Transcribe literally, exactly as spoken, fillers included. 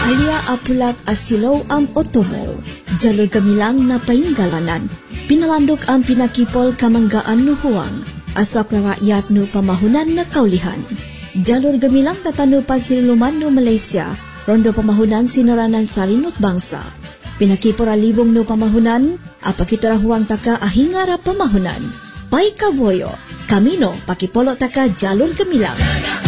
Alia apulak asilaw am otomo, jalur gamilang na painggalanan, pinalandok ang pinakipol kamanggaan no huwang, asak na rakyat no pamahunan na kaulihan. Jalur gamilang tatanupan sinuluman no Malaysia, rondo pamahunan sinaranan salinot bangsa. Pinakipora libong no pamahunan, apakitara huwang taka ahingara pamahunan. Pai kaboyo, kamino pakipolo taka jalur gamilang.